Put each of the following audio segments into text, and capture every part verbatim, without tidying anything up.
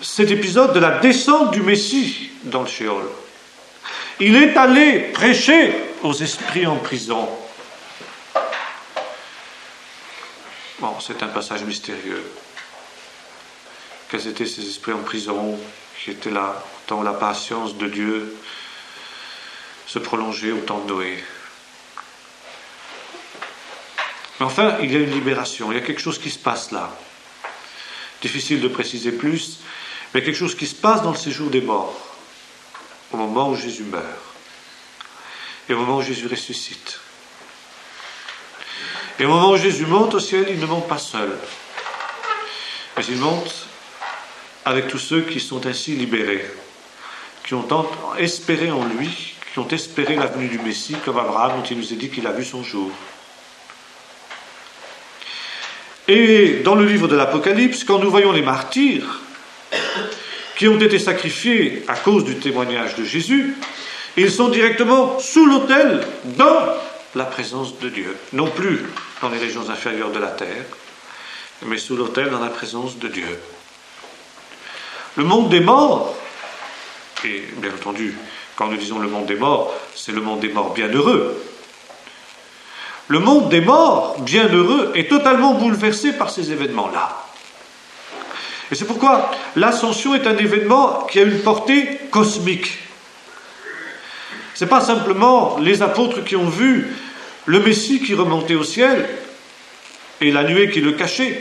cet épisode de la descente du Messie dans le Sheol. Il est allé prêcher aux esprits en prison. Bon, c'est un passage mystérieux. Quels étaient ces esprits en prison qui étaient là, au temps où la patience de Dieu se prolongeait au temps de Noé? Mais enfin, il y a une libération, il y a quelque chose qui se passe là. Difficile de préciser plus, mais quelque chose qui se passe dans le séjour des morts, au moment où Jésus meurt, et au moment où Jésus ressuscite. Et au moment où Jésus monte au ciel, il ne monte pas seul, mais il monte avec tous ceux qui sont ainsi libérés, qui ont espéré en lui, qui ont espéré la venue du Messie, comme Abraham, dont il nous a dit qu'il a vu son jour. Et dans le livre de l'Apocalypse, quand nous voyons les martyrs qui ont été sacrifiés à cause du témoignage de Jésus, ils sont directement sous l'autel, dans la présence de Dieu. Non plus dans les régions inférieures de la terre, mais sous l'autel, dans la présence de Dieu. Le monde des morts, et bien entendu, quand nous disons le monde des morts, c'est le monde des morts bienheureux. Le monde des morts, bienheureux, est totalement bouleversé par ces événements-là. Et c'est pourquoi l'ascension est un événement qui a une portée cosmique. Ce n'est pas simplement les apôtres qui ont vu le Messie qui remontait au ciel et la nuée qui le cachait.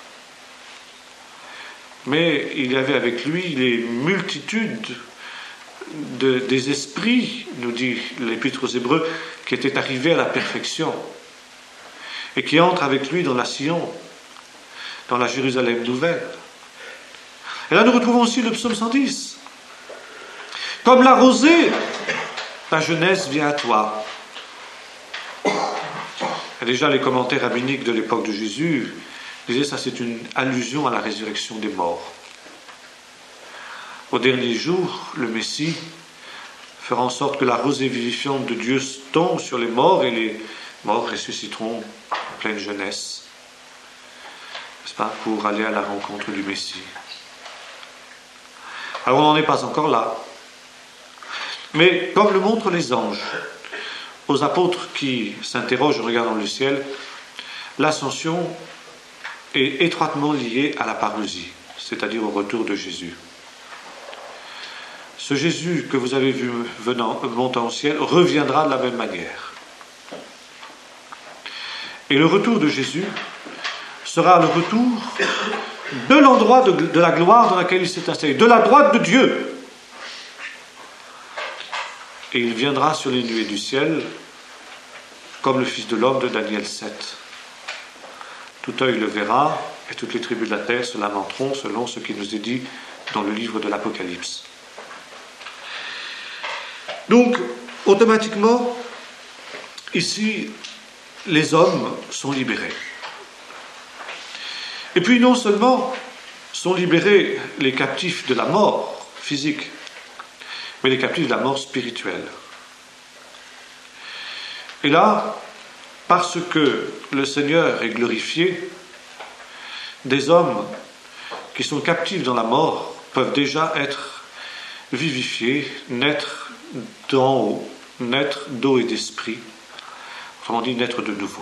Mais il y avait avec lui les multitudes de, des esprits, nous dit l'Épître aux Hébreux, qui étaient arrivés à la perfection et qui entrent avec lui dans la Sion, dans la Jérusalem nouvelle. Et là nous retrouvons aussi le psaume cent dix. Comme la rosée, ta jeunesse vient à toi. Et déjà les commentaires rabbiniques de l'époque de Jésus disaient ça, c'est une allusion à la résurrection des morts. Au dernier jour, le Messie fera en sorte que la rosée vivifiante de Dieu tombe sur les morts et les morts ressusciteront en pleine jeunesse, n'est-ce pas, pour aller à la rencontre du Messie. Alors on n'en est pas encore là. Mais comme le montrent les anges, aux apôtres qui s'interrogent en regardant le ciel, l'ascension est étroitement liée à la parousie, c'est-à-dire au retour de Jésus. Ce Jésus que vous avez vu venant, montant au ciel reviendra de la même manière. Et le retour de Jésus sera le retour de l'endroit de, de la gloire dans laquelle il s'est installé, de la droite de Dieu. Et il viendra sur les nuées du ciel, comme le Fils de l'homme de Daniel sept. Tout œil le verra, et toutes les tribus de la terre se lamenteront selon ce qui nous est dit dans le livre de l'Apocalypse. Donc, automatiquement, ici, les hommes sont libérés. Et puis, non seulement sont libérés les captifs de la mort physique, mais les captifs de la mort spirituelle. Et là, parce que le Seigneur est glorifié, des hommes qui sont captifs dans la mort peuvent déjà être vivifiés, naître d'en haut, naître d'eau et d'esprit, autrement dit, naître de nouveau.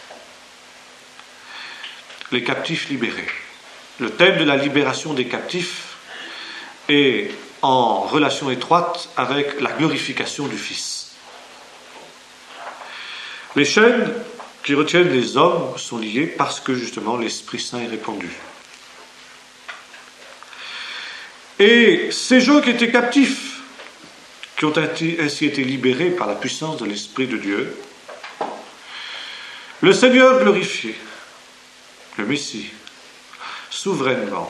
Les captifs libérés. Le thème de la libération des captifs est en relation étroite avec la glorification du Fils. Les chaînes qui retiennent les hommes sont liées parce que justement l'Esprit Saint est répandu. Et ces gens qui étaient captifs, qui ont ainsi été libérés par la puissance de l'Esprit de Dieu, le Seigneur glorifié, le Messie, souverainement,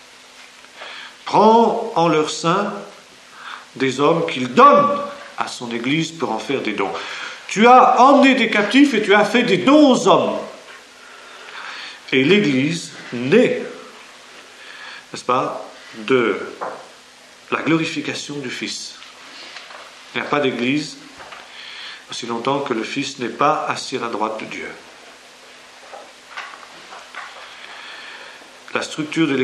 prend en leur sein des hommes qu'il donne à son Église pour en faire des dons. Tu as emmené des captifs et tu as fait des dons aux hommes. Et l'Église naît, n'est-ce pas, de la glorification du Fils. Il n'y a pas d'Église aussi longtemps que le Fils n'est pas assis à la droite de Dieu. La structure de l'Église